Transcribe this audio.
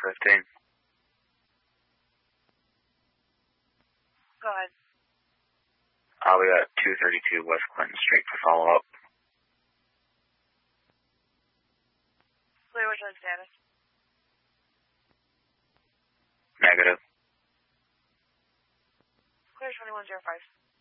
415. Go ahead. We got 232 West Clinton Street for follow-up. Clear, what's your status? Negative. Clear 2105.